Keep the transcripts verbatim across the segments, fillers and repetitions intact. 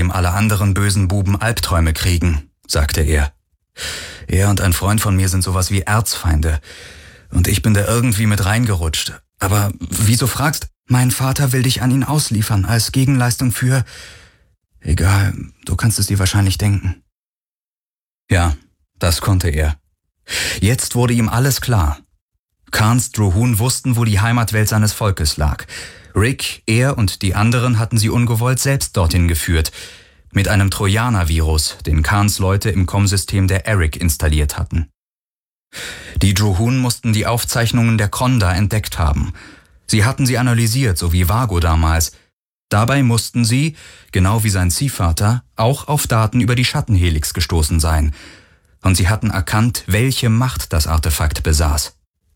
dem alle anderen bösen Buben Albträume kriegen, sagte er. Er und ein Freund von mir sind sowas wie Erzfeinde. Und ich bin da irgendwie mit reingerutscht. Aber wieso fragst? Mein Vater will dich an ihn ausliefern, als Gegenleistung für... Egal, du kannst es dir wahrscheinlich denken. Ja, das konnte er. Jetzt wurde ihm alles klar. Khans Drohun wussten, wo die Heimatwelt seines Volkes lag. Rick, er und die anderen hatten sie ungewollt selbst dorthin geführt. Mit einem Trojaner-Virus, den Khans Leute im Kommsystem der Eric installiert hatten. Die Drohun mussten die Aufzeichnungen der Kronda entdeckt haben. Sie hatten sie analysiert, so wie Vago damals. Dabei mussten sie, genau wie sein Ziehvater, auch auf Daten über die Schattenhelix gestoßen sein. Und sie hatten erkannt, welche Macht das Artefakt besaß.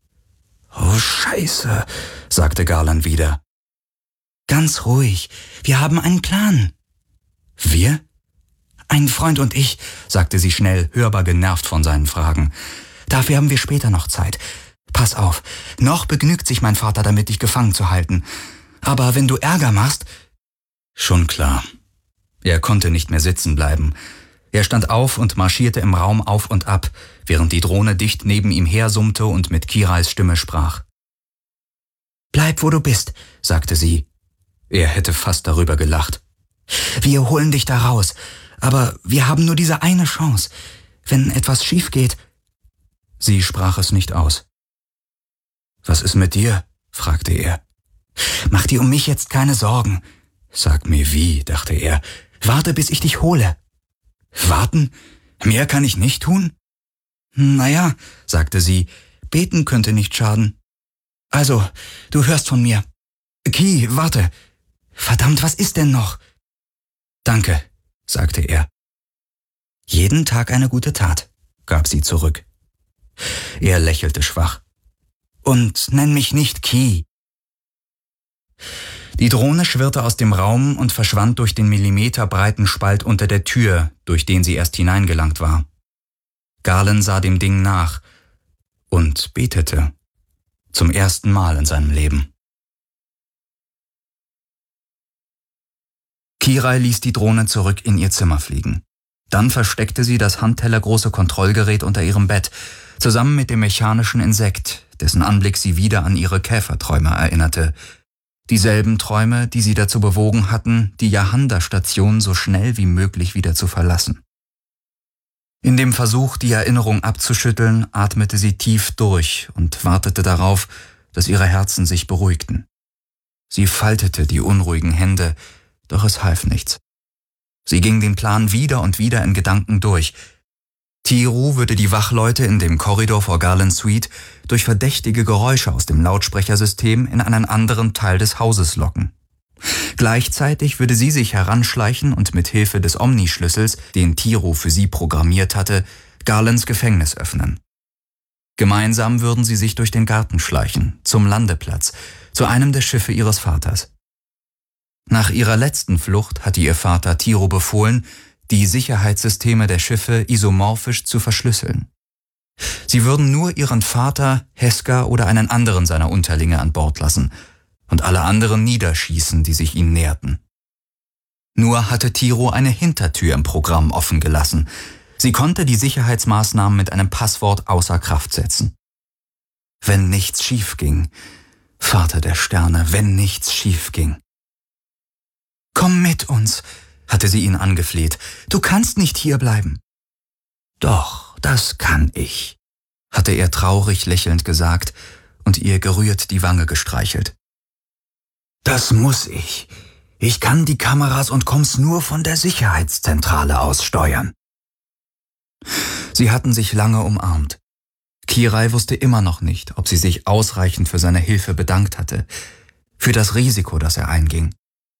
»Oh Scheiße«, sagte Garland wieder. »Ganz ruhig, wir haben einen Plan.« »Wir?« »Ein Freund und ich«, sagte sie schnell, hörbar genervt von seinen Fragen. »Dafür haben wir später noch Zeit. Pass auf, noch begnügt sich mein Vater damit, dich gefangen zu halten. Aber wenn du Ärger machst...« Schon klar. Er konnte nicht mehr sitzen bleiben. Er stand auf und marschierte im Raum auf und ab, während die Drohne dicht neben ihm hersummte und mit Kirais Stimme sprach. »Bleib, wo du bist«, sagte sie. Er hätte fast darüber gelacht. »Wir holen dich da raus, aber wir haben nur diese eine Chance. Wenn etwas schief geht...« Sie sprach es nicht aus. »Was ist mit dir?« fragte er. »Mach dir um mich jetzt keine Sorgen.« »Sag mir wie«, dachte er. »Warte, bis ich dich hole.« »Warten? Mehr kann ich nicht tun?« »Naja«, sagte sie, »beten könnte nicht schaden. Also, du hörst von mir. Ki, warte. Verdammt, was ist denn noch?« »Danke«, sagte er. »Jeden Tag eine gute Tat«, gab sie zurück. Er lächelte schwach. »Und nenn mich nicht Ki.« Die Drohne schwirrte aus dem Raum und verschwand durch den millimeterbreiten Spalt unter der Tür, durch den sie erst hineingelangt war. Garland sah dem Ding nach und betete. Zum ersten Mal in seinem Leben. Kirai ließ die Drohne zurück in ihr Zimmer fliegen. Dann versteckte sie das handtellergroße Kontrollgerät unter ihrem Bett, zusammen mit dem mechanischen Insekt, dessen Anblick sie wieder an ihre Käferträume erinnerte. Dieselben Träume, die sie dazu bewogen hatten, die Yahanda-Station so schnell wie möglich wieder zu verlassen. In dem Versuch, die Erinnerung abzuschütteln, atmete sie tief durch und wartete darauf, dass ihre Herzen sich beruhigten. Sie faltete die unruhigen Hände, doch es half nichts. Sie ging den Plan wieder und wieder in Gedanken durch. Tiru würde die Wachleute in dem Korridor vor Garlands Suite durch verdächtige Geräusche aus dem Lautsprechersystem in einen anderen Teil des Hauses locken. Gleichzeitig würde sie sich heranschleichen und mit Hilfe des Omnischlüssels, den Tiru für sie programmiert hatte, Garlands Gefängnis öffnen. Gemeinsam würden sie sich durch den Garten schleichen, zum Landeplatz, zu einem der Schiffe ihres Vaters. Nach ihrer letzten Flucht hatte ihr Vater Tiru befohlen, die Sicherheitssysteme der Schiffe isomorphisch zu verschlüsseln. Sie würden nur ihren Vater, Heska oder einen anderen seiner Unterlinge an Bord lassen und alle anderen niederschießen, die sich ihnen näherten. Nur hatte Tiru eine Hintertür im Programm offen gelassen. Sie konnte die Sicherheitsmaßnahmen mit einem Passwort außer Kraft setzen. Wenn nichts schief ging, Vater der Sterne, wenn nichts schief ging. »Komm mit uns«, hatte sie ihn angefleht. »Du kannst nicht hierbleiben.« »Doch, das kann ich«, hatte er traurig lächelnd gesagt und ihr gerührt die Wange gestreichelt. »Das muss ich. Ich kann die Kameras und Comms nur von der Sicherheitszentrale aus steuern.« Sie hatten sich lange umarmt. Kirai wusste immer noch nicht, ob sie sich ausreichend für seine Hilfe bedankt hatte, für das Risiko, das er einging.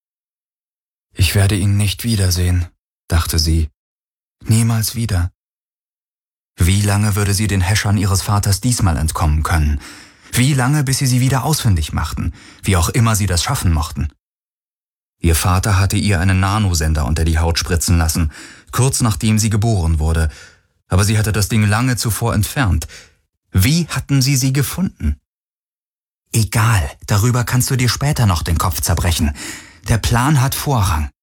»Ich werde ihn nicht wiedersehen«, dachte sie. »Niemals wieder.« Wie lange würde sie den Häschern ihres Vaters diesmal entkommen können? Wie lange, bis sie sie wieder ausfindig machten, wie auch immer sie das schaffen mochten? Ihr Vater hatte ihr einen Nanosender unter die Haut spritzen lassen, kurz nachdem sie geboren wurde, aber sie hatte das Ding lange zuvor entfernt. Wie hatten sie sie gefunden? »Egal, darüber kannst du dir später noch den Kopf zerbrechen. Der Plan hat Vorrang.«